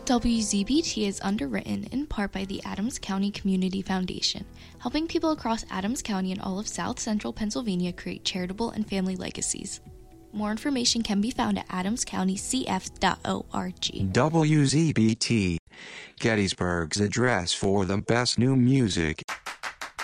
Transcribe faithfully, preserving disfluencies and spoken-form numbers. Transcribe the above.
W Z B T is underwritten in part by the Adams County Community Foundation, helping people across Adams County and all of South Central Pennsylvania create charitable and family legacies. More information can be found at adams county c f dot org. W Z B T, Gettysburg's address for the best new music.